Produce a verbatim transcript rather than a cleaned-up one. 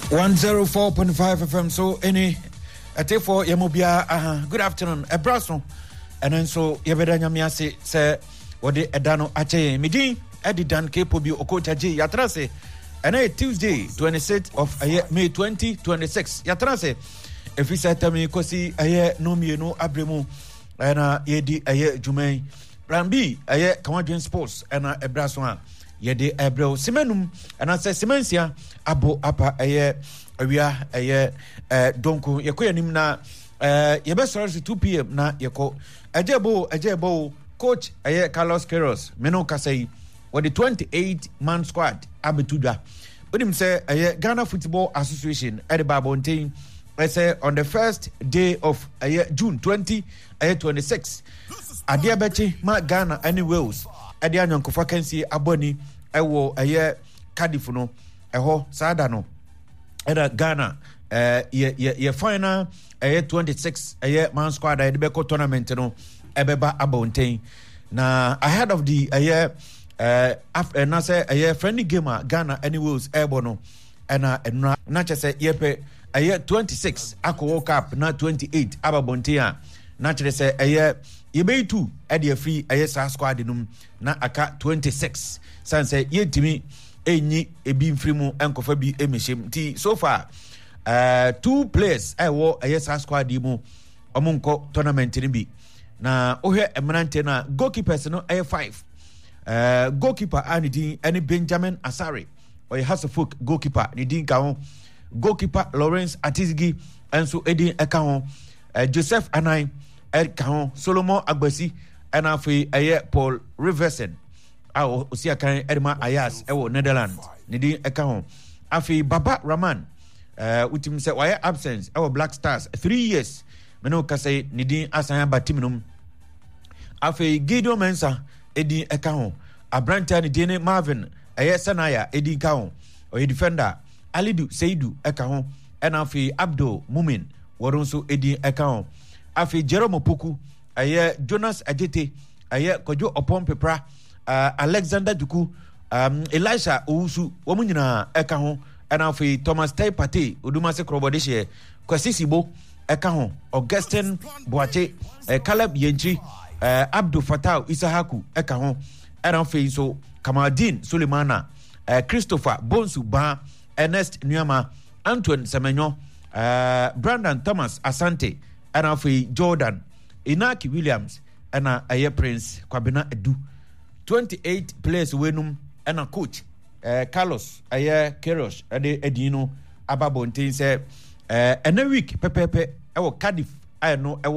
one oh four point five F M. So any ate for yemobia uh good afternoon ebraso and then so yebeda nyame ase se wode edano ache midin edidan kepo bi okotaje yatrase and a Tuesday twenty-sixth of uh, May twenty twenty-six yatrase efisa tami kosi aye no mienu abremu na yedi aye jumai plan B aye Kawadwen Sports na ebraso a yede ebrel simenum and say simensia abo apa aye awia aye eh donko yekoya nim na eh yebesoro two p.m. na yeko ajebo ajebo coach aye Carlos Queiroz meno kasai with the twenty-eight man squad abetuda onim say aye Ghana Football Association at the Babontain I say on the first day of aye June twenty twenty-six adia bechi ma Ghana any Wales adia nyankofa kansi aboni ewo aye Cardiff no eho sada no era Ghana eh ye ye final aye twenty-six aye man squad aye be ko tournament no ebeba abontain na ahead of the aye eh after na say aye friendly game Ghana any Wales ebo no na enra na chese yepe aye twenty-six akọ World Cup na twenty-eight ababontain a na chese aye yebe two e de free aye sa squad num na aka twenty-six sanse yetimi enyi ebi mfrimu enkofa bi emeshem ti so far uh two players I wo aye sa squad mu omunko tournament ni bi na ohwe eminante na goalkeepers no aye five uh goalkeeper anidin any Benjamin Asare or Hasselhoff goalkeeper ni din ka ho goalkeeper Lawrence Atizigi enso edin eka ho uh, Joseph Anai eka ho Solomon Agbasi and afi aye Paul Riversen awo osia kan Edma Ayas ewo Netherlands ni din eka ho afi Baba Rahman uh utim se why absence ewo Black Stars three years meno kasai ni din asan ba team afi Gideon Mensah edin eka ho Abranta ni din Marvin aye Sanaya edin ka ho o defender Alidu Seidu eka ho and afi Abdul Mumin woronso edin eka ho afi Jerome Poku aye Jonas Ajete aye Kojo Opon Pepra uh, Alexander Duku um, Elisha Owusu womu nyina eka ho ana afi Thomas Taipate Odumase Krobodeshe Kwasisibo eka ho Augustin Boache uh, Caleb Yenchi uh, Abdul Fatah Isahaku eka ho ana afi so Kamaldeen Sulemana uh, Christopher Bonsu Ba Ernest Nyama Antoine Semenyo uh, Brandon Thomas Asante ana afi Jordan Inaki Williams ana aye Prince Kwabena Edu twenty-eight players wenum ana coach eh, Carlos aye Queiroz ade edino ababontin say eh ena week pepepe ewo Cardiff aye no ewo